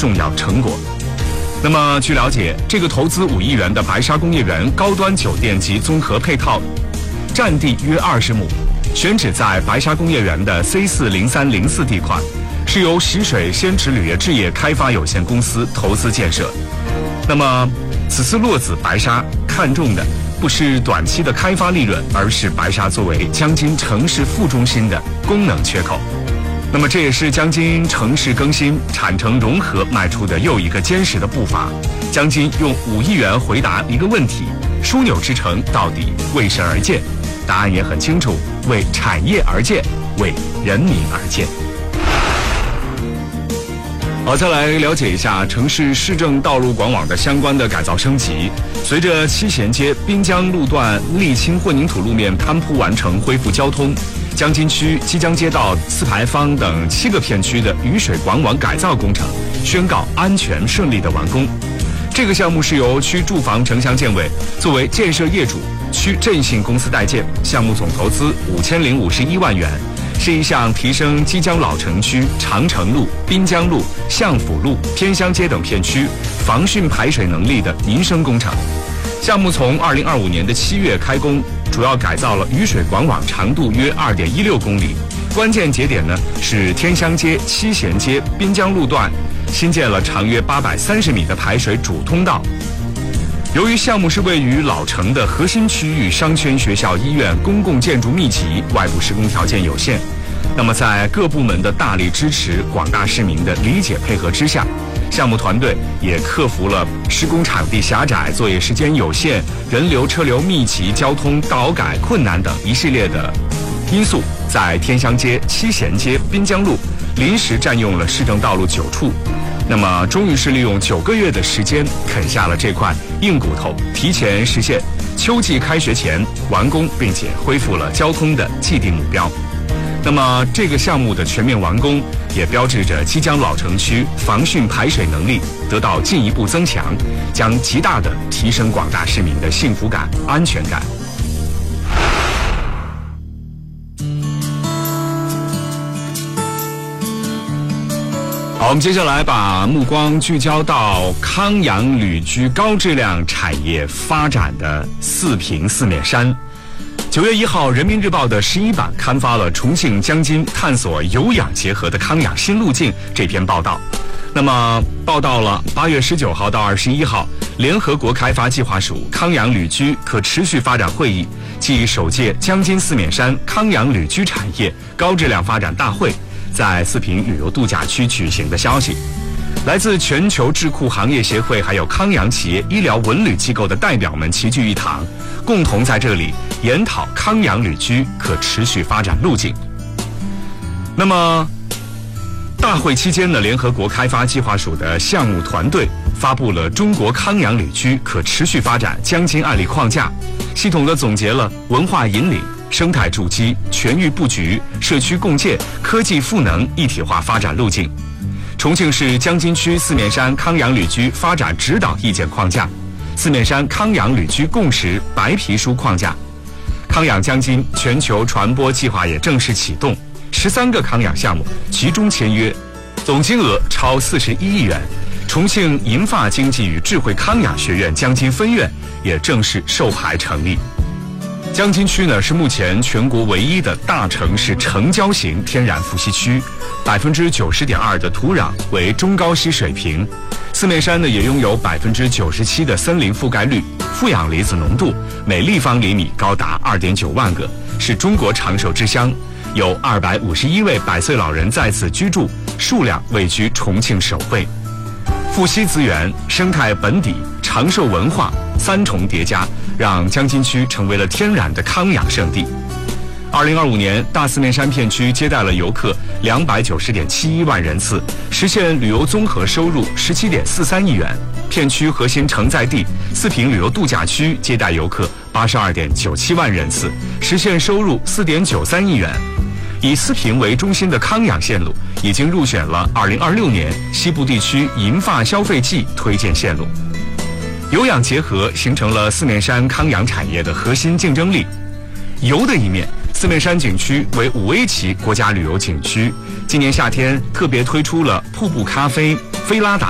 重要成果。那么据了解，这个投资5亿元的白沙工业园高端酒店及综合配套，占地约20亩，选址在白沙工业园的 C40304 地块，是由习水先池铝业置业开发有限公司投资建设。那么此次落子白沙看重的不是短期的开发利润，而是白沙作为江津城市副中心的功能缺口。那么这也是江津城市更新、产城融合迈出的又一个坚实的步伐。江津用5亿元回答一个问题：枢纽之城到底为谁而建？答案也很清楚，为产业而建，为人民而建。好，再来了解一下城市市政道路广网的相关的改造升级。随着七贤街滨江路段沥青混凝土路面摊铺完成恢复交通，江津区基江街道四牌坊等7个片区的雨水管网改造工程宣告安全顺利的完工。这个项目是由区住房城乡建委作为建设业主，区振兴公司代建，项目总投资5051万元，是一项提升基江老城区长城路、滨江路、相府路、天香街等片区防汛排水能力的民生工程。项目从2025年的7月开工，主要改造了雨水管网长度约2.16公里，关键节点呢是天香街、七贤街、滨江路段，新建了长约830米的排水主通道。由于项目是位于老城的核心区域，商圈、学校、医院公共建筑密集，外部施工条件有限，那么在各部门的大力支持、广大市民的理解配合之下，项目团队也克服了施工场地狭窄、作业时间有限、人流车流密集、交通道改困难等一系列的因素，在天香街、七贤街、滨江路临时占用了市政道路9处。那么终于是利用9个月的时间啃下了这块硬骨头，提前实现秋季开学前完工，并且恢复了交通的既定目标。那么这个项目的全面完工，也标志着基江老城区防汛排水能力得到进一步增强，将极大的提升广大市民的幸福感、安全感。好，我们接下来把目光聚焦到康养旅居高质量产业发展的四平四面山。9月1号，人民日报的11版刊发了重庆江津探索有氧结合的康养新路径这篇报道。那么报道了8月19号到21号，联合国开发计划署康养旅居可持续发展会议暨首届江津四面山康养旅居产业高质量发展大会在四平旅游度假区举行的消息。来自全球智库行业协会还有康养企业医疗文旅机构的代表们齐聚一堂，共同在这里研讨康养旅居可持续发展路径。那么大会期间呢，联合国开发计划署的项目团队发布了中国康养旅居可持续发展江津案例框架，系统地总结了文化引领、生态筑基、全域布局、社区共建、科技赋能一体化发展路径。重庆市江津区四面山康养旅居发展指导意见框架、四面山康养旅居共识白皮书框架。康养江津全球传播计划也正式启动，13个康养项目集中签约，总金额超41亿元。重庆银发经济与智慧康养学院江津分院也正式授牌成立。江津区呢是目前全国唯一的大城市城郊型天然富硒区，90.2%的土壤为中高硒水平，四面山呢也拥有97%的森林覆盖率，负氧离子浓度每立方厘米高达2.9万个，是中国长寿之乡，有251位100岁老人在此居住，数量位居重庆首位。富硒资源、生态本底、长寿文化3重叠加，让江津区成为了天然的康养圣地。2025年，大四面山片区接待了游客290.71万人次，实现旅游综合收入17.43亿元。片区核心承载地四平旅游度假区接待游客82.97万人次，实现收入4.93亿元。以四平为中心的康养线路已经入选了2026年西部地区银发消费季推荐线路。有氧结合形成了四面山康养产业的核心竞争力。游的一面，四面山景区为5A 级国家旅游景区，今年夏天特别推出了瀑布咖啡、菲拉达